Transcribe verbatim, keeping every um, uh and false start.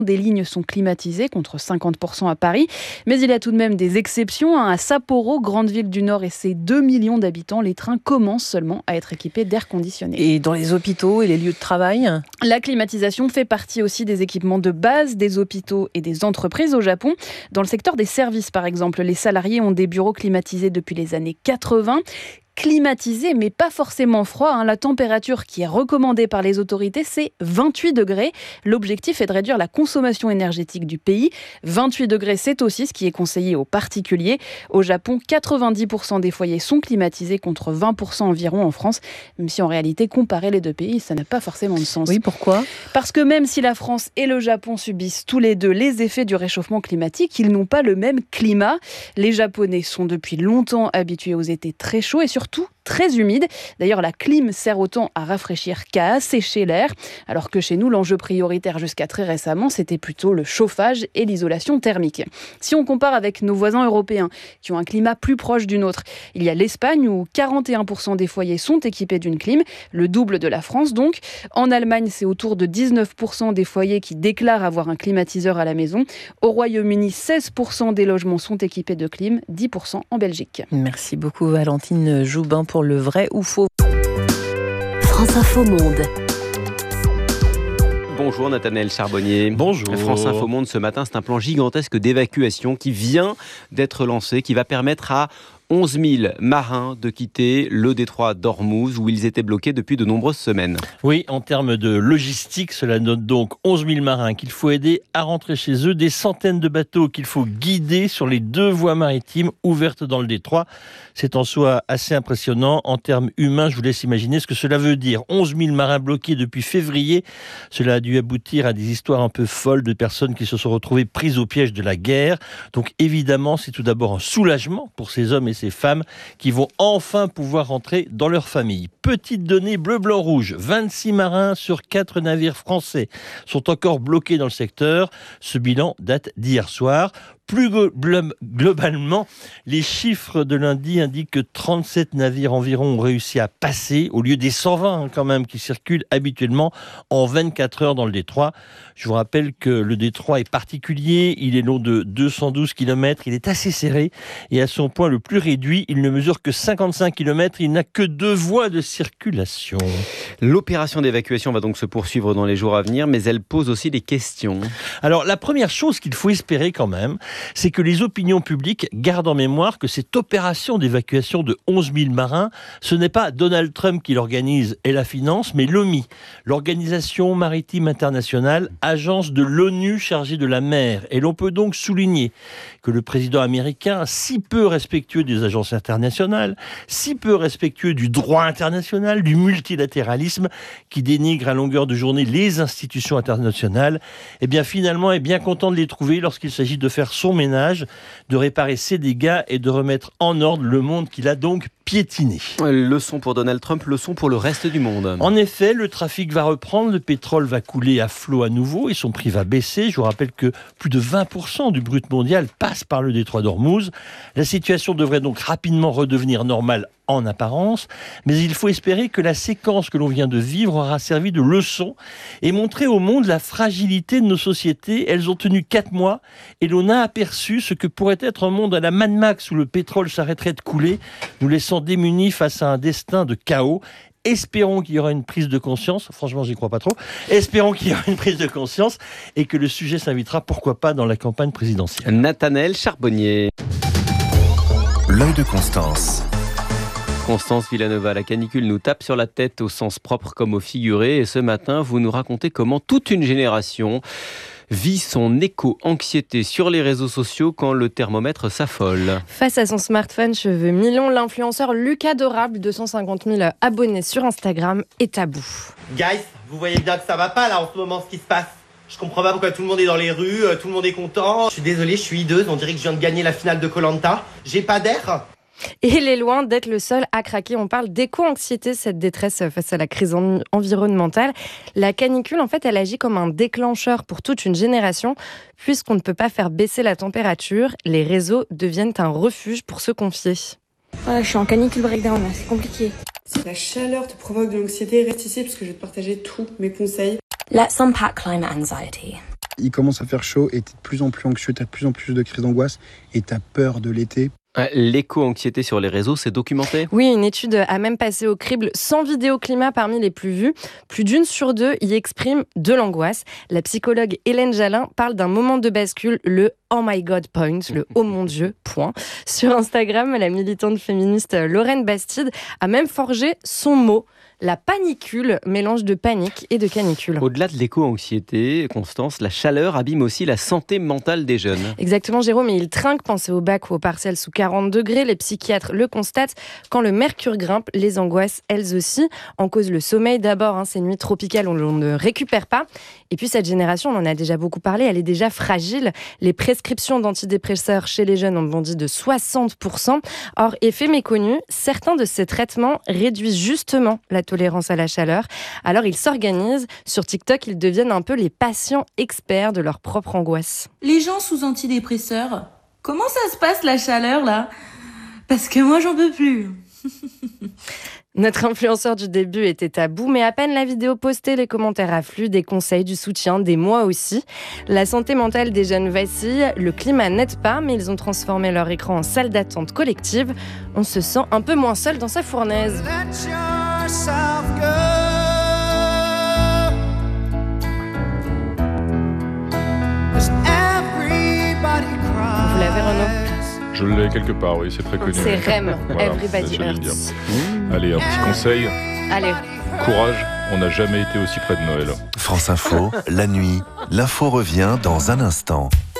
des lignes sont climatisées, contre cinquante pour cent à Paris. Mais il y a tout de même des exceptions. À Sapporo, grande ville du Nord et ses deux millions d'habitants, les trains commencent seulement à être équipés d'air conditionné. Et dans les hôpitaux et les lieux de travail ? La climatisation fait partie aussi des équipements de base des hôpitaux et des entreprises au Japon. Dans le secteur des services, par exemple, les salariés ont des bureaux climatisés depuis les années quatre-vingts. Climatisé, mais pas forcément froid. Hein. La température qui est recommandée par les autorités, c'est vingt-huit degrés. L'objectif est de réduire la consommation énergétique du pays. vingt-huit degrés, c'est aussi ce qui est conseillé aux particuliers. Au Japon, quatre-vingt-dix pour cent des foyers sont climatisés contre vingt pour cent environ en France. Même si en réalité, comparer les deux pays, ça n'a pas forcément de sens. Oui, pourquoi ? Parce que même si la France et le Japon subissent tous les deux les effets du réchauffement climatique, ils n'ont pas le même climat. Les Japonais sont depuis longtemps habitués aux étés très chauds et surtout Surtout très humide. D'ailleurs, la clim sert autant à rafraîchir qu'à assécher l'air, alors que chez nous, l'enjeu prioritaire jusqu'à très récemment, c'était plutôt le chauffage et l'isolation thermique. Si on compare avec nos voisins européens, qui ont un climat plus proche du nôtre, il y a l'Espagne où quarante et un pour cent des foyers sont équipés d'une clim, le double de la France donc. En Allemagne, c'est autour de dix-neuf pour cent des foyers qui déclarent avoir un climatiseur à la maison. Au Royaume-Uni, seize pour cent des logements sont équipés de clim, dix pour cent en Belgique. Merci beaucoup Valentine Joubin pour le vrai ou faux. France Info Monde. Bonjour Nathanaël Charbonnier. Bonjour. France Info Monde ce matin, c'est un plan gigantesque d'évacuation qui vient d'être lancé, qui va permettre à onze mille marins de quitter le détroit d'Ormuz où ils étaient bloqués depuis de nombreuses semaines. Oui, en termes de logistique, cela note donc onze mille marins qu'il faut aider à rentrer chez eux, des centaines de bateaux qu'il faut guider sur les deux voies maritimes ouvertes dans le détroit. C'est en soi assez impressionnant. En termes humains, je vous laisse imaginer ce que cela veut dire. onze mille marins bloqués depuis février. Cela a dû aboutir à des histoires un peu folles de personnes qui se sont retrouvées prises au piège de la guerre. Donc évidemment, c'est tout d'abord un soulagement pour ces hommes et ces femmes qui vont enfin pouvoir rentrer dans leur famille. Petite donnée bleu, blanc, rouge. vingt-six marins sur quatre navires français sont encore bloqués dans le secteur. Ce bilan date d'hier soir. Plus globalement, les chiffres de lundi indiquent que trente-sept navires environ ont réussi à passer, au lieu des cent vingt quand même qui circulent habituellement en vingt-quatre heures dans le détroit. Je vous rappelle que le détroit est particulier, il est long de deux cent douze kilomètres, il est assez serré et à son point le plus réduit, il ne mesure que cinquante-cinq kilomètres, il n'a que deux voies de circulation. L'opération d'évacuation va donc se poursuivre dans les jours à venir, mais elle pose aussi des questions. Alors la première chose qu'il faut espérer quand même, c'est que les opinions publiques gardent en mémoire que cette opération d'évacuation de onze mille marins, ce n'est pas Donald Trump qui l'organise et la finance, mais l'O M I, l'Organisation Maritime Internationale, agence de l'ONU chargée de la mer. Et l'on peut donc souligner que le président américain, si peu respectueux des agences internationales, si peu respectueux du droit international, du multilatéralisme, qui dénigre à longueur de journée les institutions internationales, eh bien finalement est bien content de les trouver lorsqu'il s'agit de faire son ménage, de réparer ses dégâts et de remettre en ordre le monde qu'il a donc piétiné. Leçon pour Donald Trump, leçon pour le reste du monde. En effet, le trafic va reprendre, le pétrole va couler à flot à nouveau et son prix va baisser. Je vous rappelle que plus de vingt pour cent du brut mondial passe par le détroit d'Ormuz. La situation devrait donc rapidement redevenir normale en apparence, mais il faut espérer que la séquence que l'on vient de vivre aura servi de leçon et montré au monde la fragilité de nos sociétés. Elles ont tenu quatre mois et l'on a aperçu ce que pourrait être un monde à la Mad Max où le pétrole s'arrêterait de couler, nous laissant démunis face à un destin de chaos. Espérons qu'il y aura une prise de conscience, franchement j'y crois pas trop, espérons qu'il y aura une prise de conscience et que le sujet s'invitera pourquoi pas dans la campagne présidentielle. Nathanaël Charbonnier. L'œil de Constance. Constance Villanova, la canicule nous tape sur la tête au sens propre comme au figuré et ce matin vous nous racontez comment toute une génération vit son éco-anxiété sur les réseaux sociaux quand le thermomètre s'affole. Face à son smartphone cheveux mi-longs, l'influenceur Lucas Dorable, deux cent cinquante mille abonnés sur Instagram, est à bout. Guys, vous voyez bien que ça va pas là en ce moment ce qui se passe. Je comprends pas pourquoi tout le monde est dans les rues, tout le monde est content. Je suis désolé, je suis hideuse, on dirait que je viens de gagner la finale de Koh-Lanta. J'ai pas d'air. Et il est loin d'être le seul à craquer. On parle d'éco-anxiété, cette détresse face à la crise en- environnementale. La canicule, en fait, elle agit comme un déclencheur pour toute une génération. Puisqu'on ne peut pas faire baisser la température, les réseaux deviennent un refuge pour se confier. Ouais, je suis en canicule breakdown, là, c'est compliqué. Si la chaleur te provoque de l'anxiété, reste ici parce que je vais te partager tous mes conseils. Let's unpack climate anxiety. Il commence à faire chaud et t'es de plus en plus anxieux, t'as de plus en plus de crises d'angoisse et t'as peur de l'été. L'éco-anxiété sur les réseaux, c'est documenté ? Oui, une étude a même passé au crible cent vidéos climat parmi les plus vues. Plus d'une sur deux y exprime de l'angoisse. La psychologue Hélène Jalin parle d'un moment de bascule, le « Oh my God point », le « Oh mon Dieu point ». Sur Instagram, la militante féministe Lorraine Bastide a même forgé son mot. La panicule, mélange de panique et de canicule. Au-delà de l'éco-anxiété, Constance, la chaleur abîme aussi la santé mentale des jeunes. Exactement, Jérôme, et il trinque, pensez au bac ou au partiel sous quarante degrés. Les psychiatres le constatent. Quand le mercure grimpe, les angoisses, elles aussi. En cause le sommeil d'abord, hein, ces nuits tropicales où l'on ne récupère pas. Et puis cette génération, on en a déjà beaucoup parlé, elle est déjà fragile. Les prescriptions d'antidépresseurs chez les jeunes ont bondi de soixante pour cent. Or, effet méconnu, certains de ces traitements réduisent justement la tolérance à la chaleur. Alors ils s'organisent. Sur TikTok, ils deviennent un peu les patients experts de leur propre angoisse. Les gens sous antidépresseurs, comment ça se passe la chaleur là ? Parce que moi j'en peux plus. Notre influenceur du début était tabou, mais à peine la vidéo postée, les commentaires affluent, des conseils, du soutien, des mois aussi. La santé mentale des jeunes vacille, le climat n'aide pas, mais ils ont transformé leur écran en salle d'attente collective. On se sent un peu moins seul dans sa fournaise. Vous l'avez, Renaud ? Je l'ai quelque part, oui, c'est très connu. C'est R E M, voilà, Everybody Hurts. Allez, un petit conseil. Allez. Courage, on n'a jamais été aussi près de Noël. France Info, la nuit, l'info revient dans un instant.